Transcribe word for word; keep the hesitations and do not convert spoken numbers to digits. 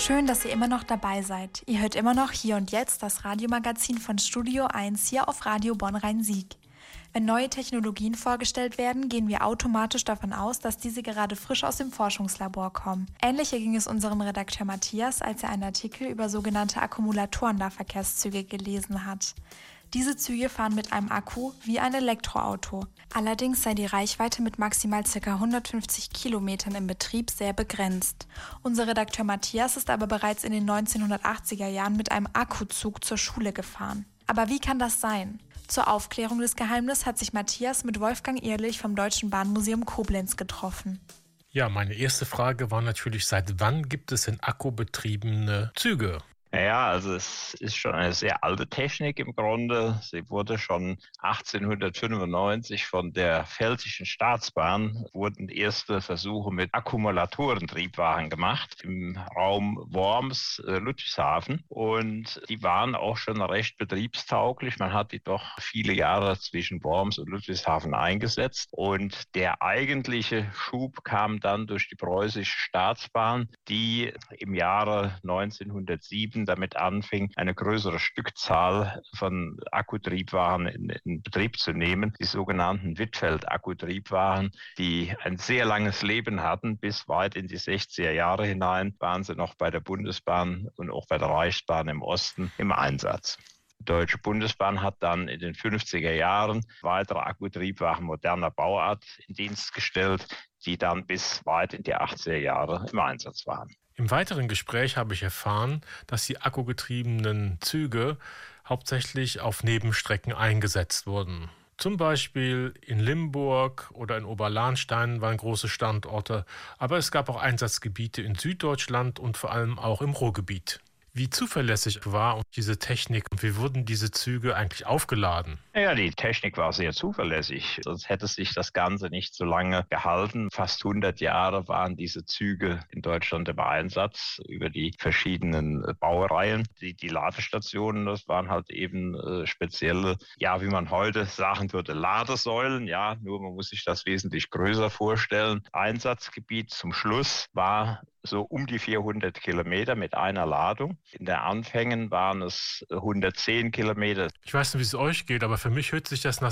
Schön, dass ihr immer noch dabei seid. Ihr hört immer noch Hier und Jetzt, das Radiomagazin von Studio eins hier auf Radio Bonn-Rhein-Sieg. Wenn neue Technologien vorgestellt werden, gehen wir automatisch davon aus, dass diese gerade frisch aus dem Forschungslabor kommen. Ähnlich ging es unserem Redakteur Matthias, als er einen Artikel über sogenannte Akkumulatoren-Nahverkehrszüge gelesen hat. Diese Züge fahren mit einem Akku wie ein Elektroauto. Allerdings sei die Reichweite mit maximal ca. hundertfünfzig Kilometern im Betrieb sehr begrenzt. Unser Redakteur Matthias ist aber bereits in den neunzehnhundertachtziger Jahren mit einem Akkuzug zur Schule gefahren. Aber wie kann das sein? Zur Aufklärung des Geheimnisses hat sich Matthias mit Wolfgang Ehrlich vom Deutschen Bahnmuseum Koblenz getroffen. Ja, meine erste Frage war natürlich, seit wann gibt es denn akkubetriebene Züge? Naja, also es ist schon eine sehr alte Technik im Grunde. Sie wurde schon achtzehnhundertfünfundneunzig von der Pfälzischen Staatsbahn, wurden erste Versuche mit Akkumulatorentriebwagen gemacht im Raum Worms, äh, Ludwigshafen. Und die waren auch schon recht betriebstauglich. Man hat die doch viele Jahre zwischen Worms und Ludwigshafen eingesetzt. Und der eigentliche Schub kam dann durch die Preußische Staatsbahn, die im Jahre neunzehnhundertsieben damit anfing, eine größere Stückzahl von Akkutriebwagen in, in Betrieb zu nehmen, die sogenannten Wittfeld-Akkutriebwagen, die ein sehr langes Leben hatten. Bis weit in die sechziger Jahre hinein waren sie noch bei der Bundesbahn und auch bei der Reichsbahn im Osten im Einsatz. Die Deutsche Bundesbahn hat dann in den fünfziger Jahren weitere Akkutriebwagen moderner Bauart in Dienst gestellt, die dann bis weit in die achtziger Jahre im Einsatz waren. Im weiteren Gespräch habe ich erfahren, dass die akkugetriebenen Züge hauptsächlich auf Nebenstrecken eingesetzt wurden. Zum Beispiel in Limburg oder in Oberlahnstein waren große Standorte, aber es gab auch Einsatzgebiete in Süddeutschland und vor allem auch im Ruhrgebiet. Wie zuverlässig war diese Technik und wie wurden diese Züge eigentlich aufgeladen? Ja, die Technik war sehr zuverlässig, sonst hätte sich das Ganze nicht so lange gehalten. Fast hundert Jahre waren diese Züge in Deutschland im Einsatz über die verschiedenen Baureihen. Die, die Ladestationen, das waren halt eben äh, spezielle, ja, wie man heute sagen würde, Ladesäulen. Ja, nur man muss sich das wesentlich größer vorstellen. Einsatzgebiet zum Schluss war so um die vierhundert Kilometer mit einer Ladung. In den Anfängen waren es hundertzehn Kilometer. Ich weiß nicht, wie es euch geht, aber für mich hört sich das nach